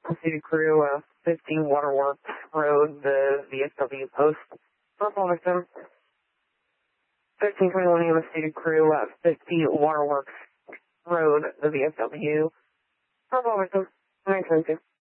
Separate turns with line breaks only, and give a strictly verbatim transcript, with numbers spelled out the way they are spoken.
City Crew, uh, fifty Waterworks Road, the V S W post. Purple victim. fifteen twenty-one U S City Crew, uh, fifty Waterworks Road, the V S W. Purple victim. nine twenty-two.